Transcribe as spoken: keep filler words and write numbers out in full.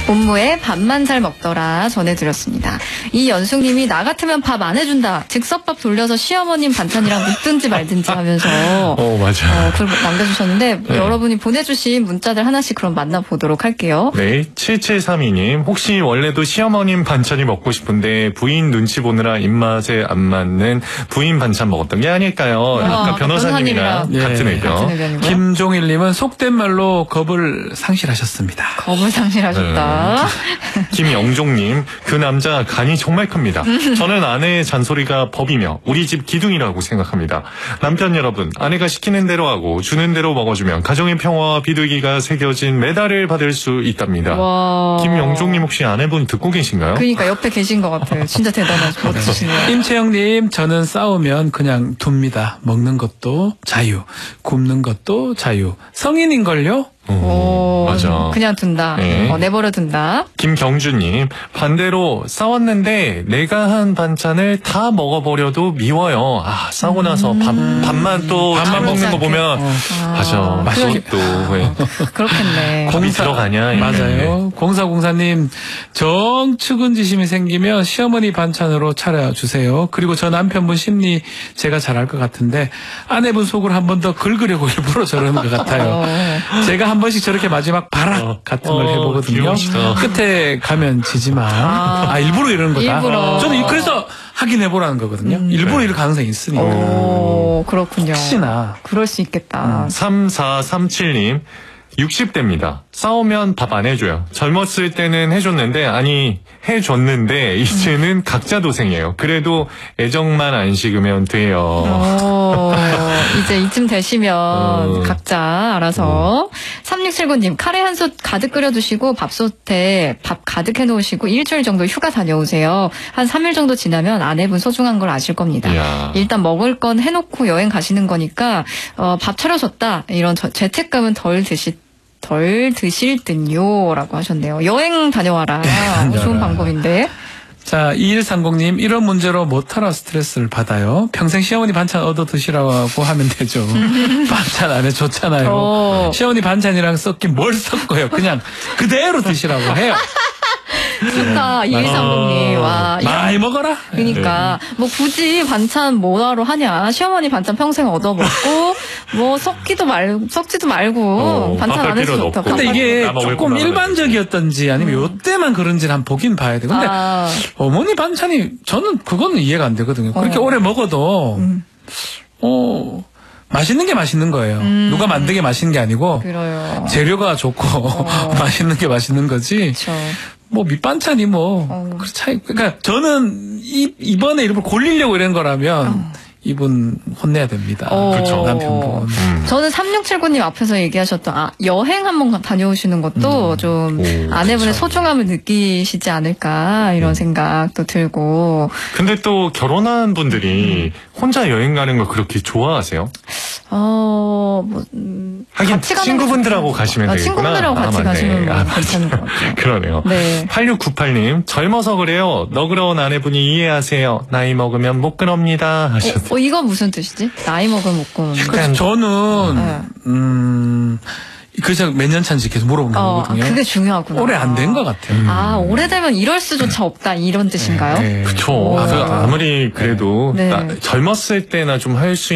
본무에 밥만 잘 먹더라 전해드렸습니다. 이연숙님이 나 같으면 밥 안 해준다. 즉석밥 돌려서 시어머님 반찬이랑 묻든지 말든지 하면서 어 맞아. 어, 글 남겨주셨는데 네. 여러분이 보내주신 문자들 하나씩 그럼 만나보도록 할게요. 네, 칠칠삼이 님 혹시 원래도 시어머님 반찬이 먹고 싶은데 부인 눈치 보느라 입맛에 안 맞는 부인 반찬 먹었던 게 아닐까요? 아까 변호사님이랑 변호사님이랑 같은 예, 의견. 같은 의견이고요. 김종일님은 속된 말로 겁을 상실하셨습니다. 겁을 상실하셨다. 네. 김영종님 그 남자 간이 정말 큽니다. 저는 아내의 잔소리가 법이며 우리 집 기둥이라고 생각합니다. 남편 여러분, 아내가 시키는 대로 하고 주는 대로 먹어주면 가정의 평화와 비둘기가 새겨진 메달을 받을 수 있답니다. 와. 김영종님 혹시 아내분 듣고 계신가요? 그러니까 옆에 계신 것 같아요. 진짜 대단하죠. 멋지시네요. 임채영님, 저는 싸우면 그냥 둡니다. 먹는 것도 자유, 굽는 것도 자유. 성인인걸요? 오, 맞아. 그냥 둔다. 네. 어, 내버려 둔다. 김경주님 반대로 싸웠는데 내가 한 반찬을 다 먹어버려도 미워요. 아 싸우고 나서 밥, 밥만 또 밥만 먹는 거 보면 어. 맞아. 아, 맛있겠도 왜 그렇겠네. 밥이 들어가냐. 맞아요. 공사공사님, 정축은지심이 생기면 시어머니 반찬으로 차려주세요. 그리고 저 남편분 심리 제가 잘 알 것 같은데 아내분 속을 한 번 더 긁으려고 일부러 저러는 것 같아요. 어. 제가 한 번씩 저렇게 마지막 바락 어. 같은 걸 어, 해보거든요. 귀여우시다. 끝에 가면 지지만 아, 아, 일부러 이러는 거다. 일부러. 저는 그래서 확인해보라는 거거든요. 음. 일부러 네. 이럴 가능성이 있으니까. 오, 그렇군요. 혹시나. 그럴 수 있겠다. 삼사삼칠 님 육십 대입니다. 싸우면 밥 안 해줘요. 젊었을 때는 해줬는데 아니 해줬는데 이제는 각자 도생이에요. 그래도 애정만 안 식으면 돼요. 어, 이제 이쯤 되시면 어. 각자 알아서. 삼육칠구 님, 카레 한 솥 가득 끓여두시고 밥솥에 밥 가득 해놓으시고 일주일 정도 휴가 다녀오세요. 한 삼 일 정도 지나면 아내분 소중한 걸 아실 겁니다. 이야. 일단 먹을 건 해놓고 여행 가시는 거니까 어, 밥 차려줬다. 이런 저, 죄책감은 덜 드시 덜 드실 듯요 라고 하셨네요. 여행 다녀와라. 다녀와라. 좋은 방법인데. 자, 이일삼공 님, 이런 문제로 못하라 스트레스를 받아요. 평생 시어머니 반찬 얻어 드시라고 하면 되죠. 반찬 안 해줬잖아요. 어. 시어머니 반찬이랑 섞인 뭘 섞어요. 그냥 그대로 드시라고 해요. 좋다. 이일삼공 님. 와. 많이 먹어라. 그러니까 뭐 굳이 반찬 뭐하러 하냐. 시어머니 반찬 평생 얻어먹고 뭐 섞기도 말 섞지도 말고 어, 반찬 밥할 안 해도 필요는 좋다. 없고. 근데 밥할 이게 나 먹을 조금 것만 일반적이었던지 아니면 요때만 그런지는 한번 보긴 봐야 돼. 근데 아, 어머니 반찬이 저는 그거는 이해가 안 되거든요. 그렇게 어. 오래 먹어도 음. 어 맛있는 게 맛있는 거예요. 음. 누가 만든 게 맛있는 게 아니고 그래요. 재료가 좋고 어. 맛있는 게 맛있는 거지. 그렇죠. 뭐 밑반찬이 뭐 어. 그 차이. 그러니까 저는 이 이번에 일부러 골리려고 이런 거라면 이분 혼내야 됩니다. 어. 그렇죠. 남편분. 음. 저는 삼육칠구 님 앞에서 얘기하셨던 아, 여행 한번 다녀오시는 것도 좀 오, 아내분의 그쵸. 소중함을 느끼시지 않을까 이런 생각도 들고. 근데 또 결혼한 분들이 혼자 여행 가는 걸 그렇게 좋아하세요? 어, 뭐, 음, 하긴 같이 가는 친구분들하고 거 가시면 아, 되겠구나. 친구분들하고 같이 아, 맞네. 가시면 뭐 아, 괜찮은 것 같아요. 그러네요. 네. 팔육구팔 님 젊어서 그래요. 너그러운 아내분이 이해하세요. 나이 먹으면 못 그럽니다 하셨어요. 어, 어, 이건 무슨 뜻이지? 나이 먹으면 못 고는. 그래서 저는 네. 음 그래서 몇 년 차인지 계속 물어보는 어, 거거든요. 그게 중요하구나. 오래 안 된 것 같아요. 아, 오래되면 이럴 수조차 없다, 이런 뜻인가요? 네. 그쵸. 오. 그 아무리 그래도 네. 나- 젊었을 때나 좀 할 수